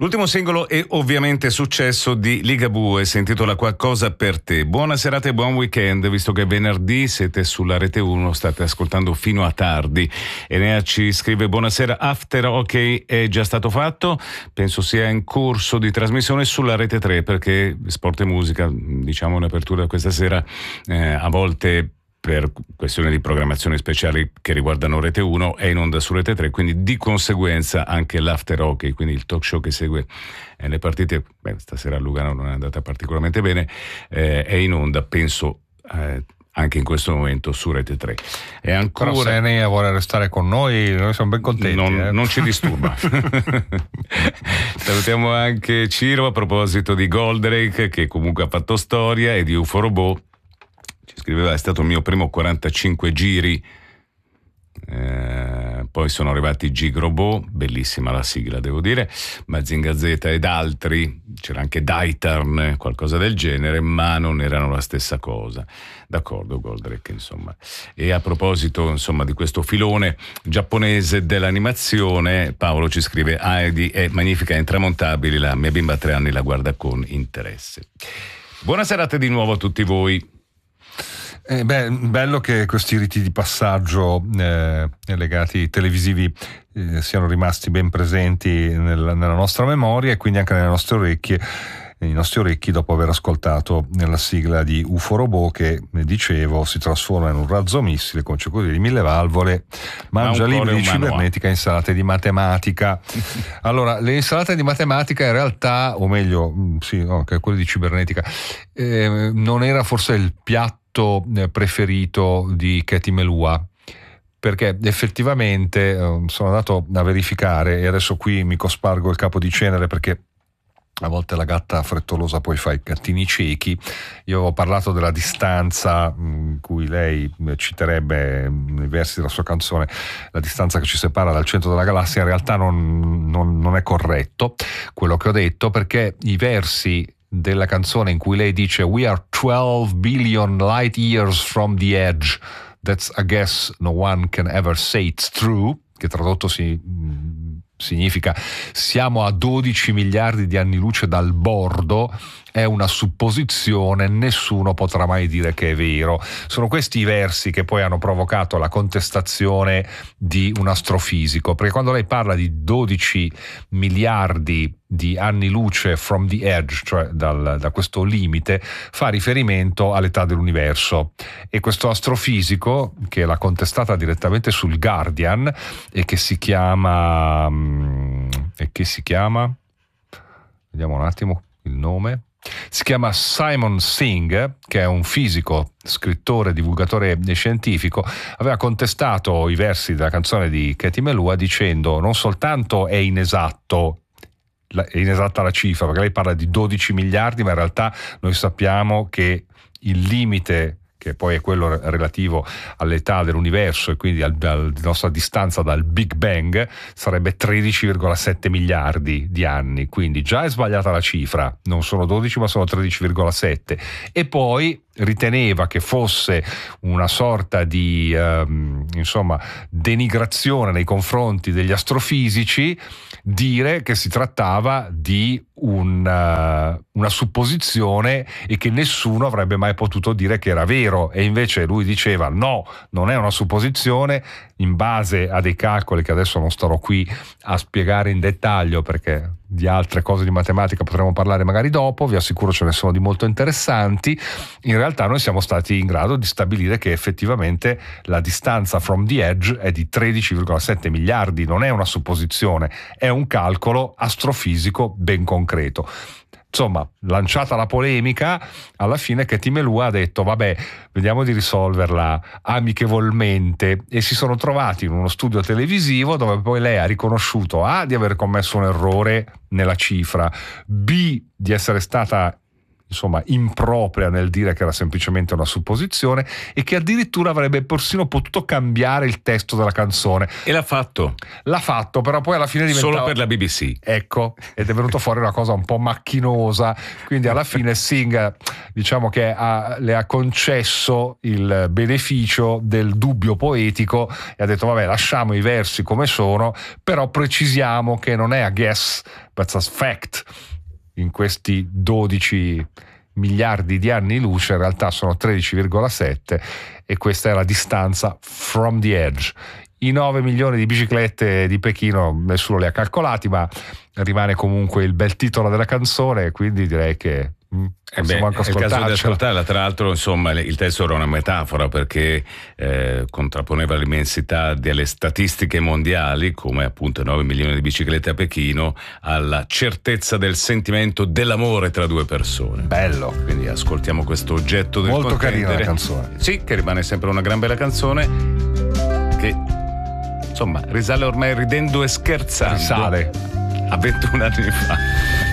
L'ultimo singolo è ovviamente successo di Ligabue, si intitola Qualcosa per te. Buona serata e buon weekend, visto che venerdì siete sulla Rete 1, state ascoltando fino a tardi. Enea ci scrive: buonasera, After OK è già stato fatto, penso sia in corso di trasmissione sulla Rete 3, perché Sport e Musica, diciamo in apertura questa sera, a volte per questioni di programmazione speciali che riguardano Rete 1 è in onda su Rete 3, quindi di conseguenza anche l'After Hockey, quindi il talk show che segue le partite, stasera a Lugano non è andata particolarmente bene, è in onda, penso, anche in questo momento su Rete 3. E ancora, però se Enea vuole restare con noi siamo ben contenti. Non ci disturba. Salutiamo anche Ciro a proposito di Goldrake, che comunque ha fatto storia, e di UFO Robot. Ci scriveva: è stato il mio primo 45 giri, poi sono arrivati Gig Robot, bellissima la sigla devo dire, Mazinga Z ed altri, c'era anche Daitarn, qualcosa del genere, ma non erano la stessa cosa. D'accordo, Goldrake, insomma. E a proposito, insomma, di questo filone giapponese dell'animazione, Paolo ci scrive: Heidi è magnifica e intramontabile, la mia bimba a 3 anni la guarda con interesse. Buona serata di nuovo a tutti voi. Bello che questi riti di passaggio legati televisivi siano rimasti ben presenti nella nostra memoria e quindi anche nelle nostre orecchie, nei nostri orecchi, dopo aver ascoltato la sigla di UFO Robot che, dicevo, si trasforma in un razzo missile con circuiti di 1000 valvole, mangia libri di cibernetica, insalate di matematica. Allora, le insalate di matematica in realtà, o meglio, anche quelle di cibernetica, non era forse il piatto preferito di Katie Melua, perché effettivamente sono andato a verificare, e adesso qui mi cospargo il capo di cenere perché a volte la gatta frettolosa poi fa i gattini ciechi. Io avevo parlato della distanza cui lei citerebbe nei versi della sua canzone, la distanza che ci separa dal centro della galassia. In realtà non è corretto quello che ho detto, perché i versi della canzone in cui lei dice "We are 12 billion light years from the edge, that's a guess no one can ever say it's true", che tradotto significa siamo a 12 miliardi di anni luce dal bordo, è una supposizione, nessuno potrà mai dire che è vero. Sono questi i versi che poi hanno provocato la contestazione di un astrofisico, perché quando lei parla di 12 miliardi di anni luce from the edge, cioè da questo limite, fa riferimento all'età dell'universo, e questo astrofisico, che l'ha contestata direttamente sul Guardian e che si chiama vediamo un attimo il nome, si chiama Simon Singh, che è un fisico, scrittore, divulgatore scientifico, aveva contestato i versi della canzone di Katie Melua dicendo non soltanto è inesatta la cifra, perché lei parla di 12 miliardi, ma in realtà noi sappiamo che il limite, che poi è quello relativo all'età dell'universo e quindi alla nostra distanza dal Big Bang, sarebbe 13,7 miliardi di anni, quindi già è sbagliata la cifra, non sono 12 ma sono 13,7, e poi riteneva che fosse una sorta di denigrazione nei confronti degli astrofisici dire che si trattava di una supposizione e che nessuno avrebbe mai potuto dire che era vero, e invece lui diceva no, non è una supposizione, in base a dei calcoli che adesso non starò qui a spiegare in dettaglio, perché di altre cose di matematica potremo parlare magari dopo, vi assicuro ce ne sono di molto interessanti. In realtà noi siamo stati in grado di stabilire che effettivamente la distanza from the edge è di 13,7 miliardi, non è una supposizione, è un calcolo astrofisico ben concreto. Insomma, lanciata la polemica, alla fine Katie Melua ha detto vabbè, vediamo di risolverla amichevolmente, e si sono trovati in uno studio televisivo dove poi lei ha riconosciuto A, di aver commesso un errore nella cifra, B, di essere stata insomma impropria nel dire che era semplicemente una supposizione e che addirittura avrebbe persino potuto cambiare il testo della canzone. E l'ha fatto, però poi alla fine diventava solo per la BBC. Ecco, ed è venuto fuori una cosa un po' macchinosa, quindi alla fine Sting, diciamo che le ha concesso il beneficio del dubbio poetico e ha detto vabbè, lasciamo i versi come sono, però precisiamo che non è a guess but a fact. In questi 12 miliardi di anni luce in realtà sono 13,7 e questa è la distanza from the edge. I 9 milioni di biciclette di Pechino nessuno li ha calcolati, ma rimane comunque il bel titolo della canzone, quindi direi che possiamo anche è il caso di ascoltarcela. ascoltarla. Tra l'altro, insomma, il testo era una metafora perché contrapponeva l'immensità delle statistiche mondiali, come appunto 9 milioni di biciclette a Pechino, alla certezza del sentimento dell'amore tra due persone. Bello. Quindi ascoltiamo questo oggetto del Molto contendere. carina la canzone. Sì, che rimane sempre una gran bella canzone che insomma risale ormai ridendo e scherzando Risale a 21 anni fa.